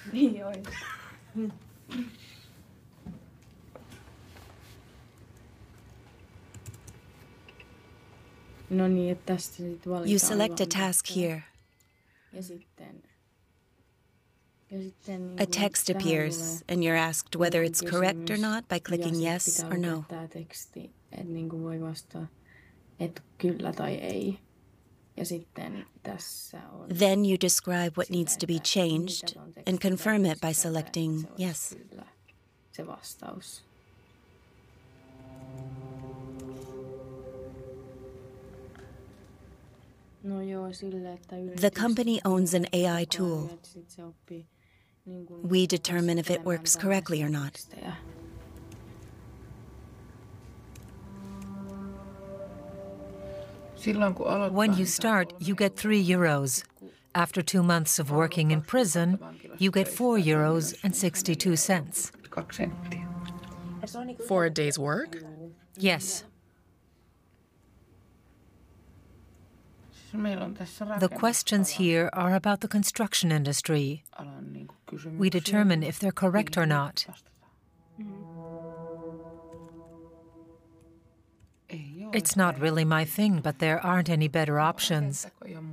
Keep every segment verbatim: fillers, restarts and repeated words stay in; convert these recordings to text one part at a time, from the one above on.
Niin ois. No niin, että tästä sit valitaan. You select a task here. Ja sitten, ja sitten A text appears, and you're asked whether it's correct or not by clicking yes or no. Tämä teksti, että niinku voi vastata, että kyllä tai ei. Ja sitten tässä on. Then you describe what needs to be changed and confirm it by selecting yes. Kyllä, se vastaus. No joo, sille, että the company owns an A I tool. We determine if it works correctly or not. When you start, you get three euros. After two months of working in prison, you get four euros and sixty-two cents. For a day's work? Yes. The questions here are about the construction industry. We determine if they're correct or not. It's not really my thing, but there aren't any better options.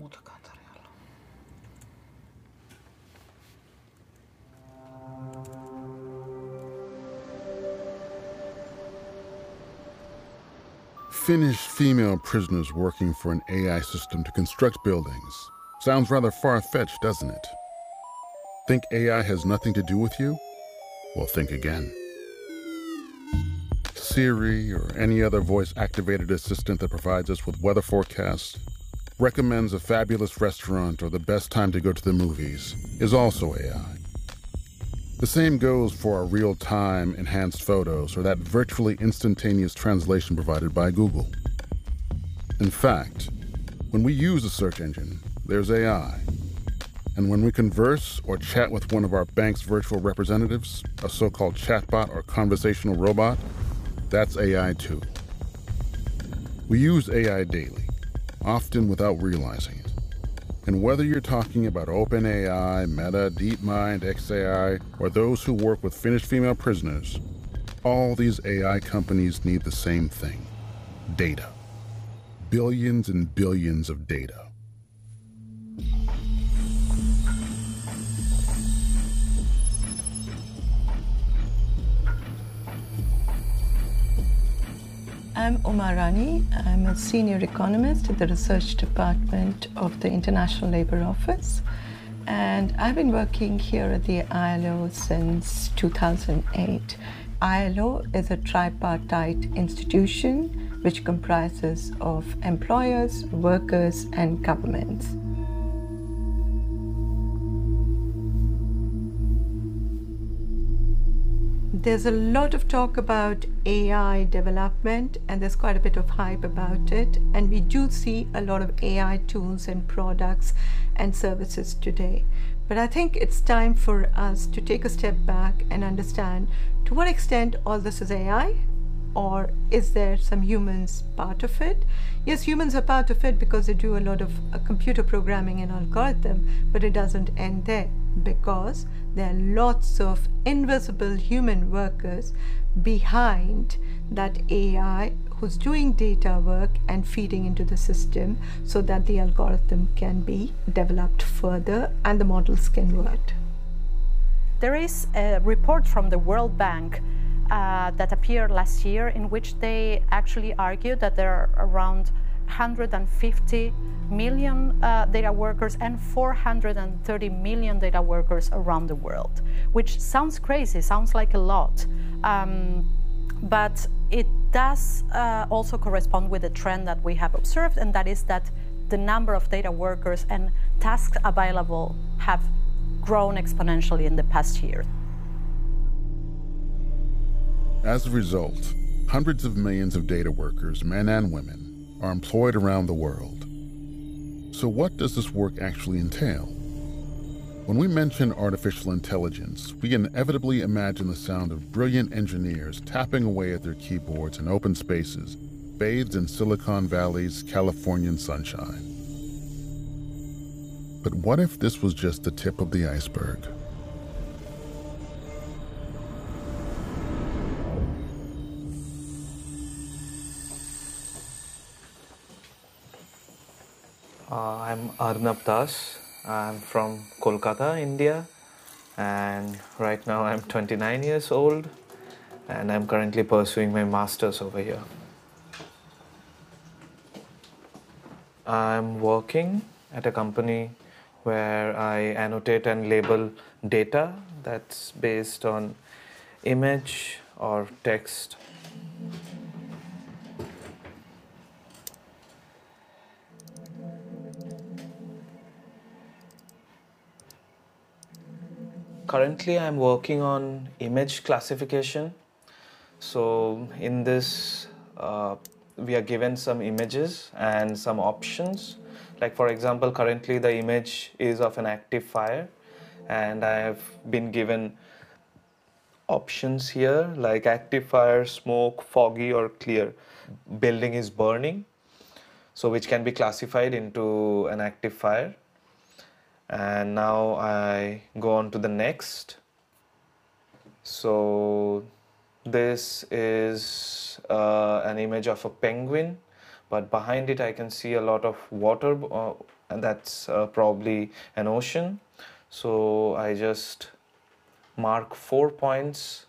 Finnish female prisoners working for an A I system to construct buildings. Sounds rather far-fetched, doesn't it? Think A I has nothing to do with you? Well, think again. Siri or any other voice-activated assistant that provides us with weather forecasts, recommends a fabulous restaurant or the best time to go to the movies, is also A I. The same goes for our real-time enhanced photos or that virtually instantaneous translation provided by Google. In fact, when we use a search engine, there's A I. And when we converse or chat with one of our bank's virtual representatives, a so-called chatbot or conversational robot, that's A I too. We use A I daily, often without realizing it. And whether you're talking about OpenAI, Meta, DeepMind, X A I, or those who work with Finnish female prisoners, all these A I companies need the same thing: data. Billions and billions of data. I'm Uma Rani. I'm a senior economist at the research department of the International Labour Office. And I've been working here at the I L O since two thousand eight. I L O is a tripartite institution which comprises of employers, workers, and governments. There's a lot of talk about A I development, and there's quite a bit of hype about it. And we do see a lot of A I tools and products and services today. But I think it's time for us to take a step back and understand to what extent all this is A I, or is there some humans part of it? Yes, humans are part of it because they do a lot of uh, computer programming and algorithm, but it doesn't end there, because there are lots of invisible human workers behind that A I who's doing data work and feeding into the system so that the algorithm can be developed further and the models can work. There is a report from the World Bank uh, that appeared last year in which they actually argue that there are around one hundred fifty million uh, data workers and four hundred thirty million data workers around the world, which sounds crazy, sounds like a lot, um, but it does uh, also correspond with the trend that we have observed, and that is that the number of data workers and tasks available have grown exponentially in the past year. As a result, hundreds of millions of data workers, men and women, are employed around the world. So what does this work actually entail? When we mention artificial intelligence, we inevitably imagine the sound of brilliant engineers tapping away at their keyboards in open spaces, bathed in Silicon Valley's Californian sunshine. But what if this was just the tip of the iceberg? Uh, I'm Arnab Das. I'm from Kolkata, India, and right now I'm twenty-nine years old, and I'm currently pursuing my master's over here. I'm working at a company where I annotate and label data that's based on image or text. Currently, I'm working on image classification. So in this, uh, we are given some images and some options. Like for example, currently the image is of an active fire, and I have been given options here like active fire, smoke, foggy or clear. Building is burning, so which can be classified into an active fire. And now I go on to the next. So this is uh, an image of a penguin, but behind it I can see a lot of water, uh, and that's uh, probably an ocean. So I just mark four points,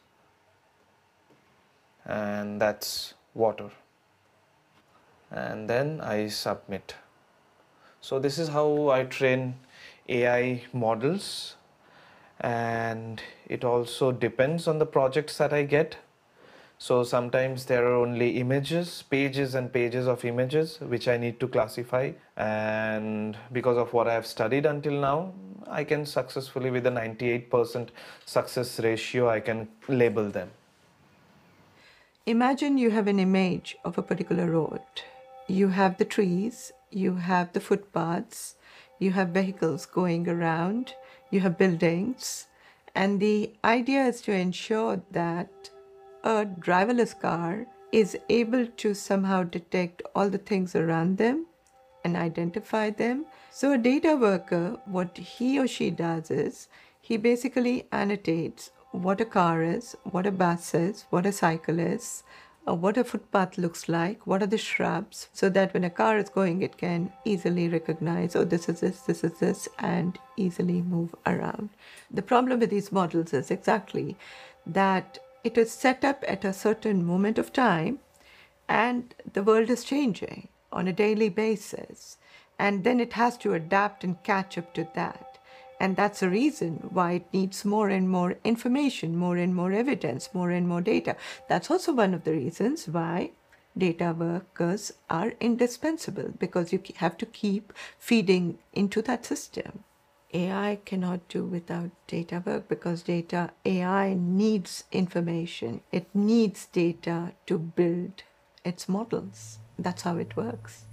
and that's water. And then I submit. So this is how I train A I models, and it also depends on the projects that I get. So sometimes there are only images, pages and pages of images which I need to classify, and because of what I have studied until now, I can successfully, with a ninety-eight percent success ratio, I can label them. Imagine you have an image of a particular road. You have the trees, you have the footpaths, you have vehicles going around, you have buildings, and the idea is to ensure that a driverless car is able to somehow detect all the things around them and identify them. So a data worker, what he or she does is, he basically annotates what a car is, what a bus is, what a cycle is, uh, what a footpath looks like, what are the shrubs, so that when a car is going, it can easily recognize, oh, this is this, this is this, and easily move around. The problem with these models is exactly that it is set up at a certain moment of time, and the world is changing on a daily basis, and then it has to adapt and catch up to that. And that's the reason why it needs more and more information, more and more evidence, more and more data. That's also one of the reasons why data workers are indispensable, because you have to keep feeding into that system. A I cannot do without data work, because data, A I needs information. It needs data to build its models. That's how it works.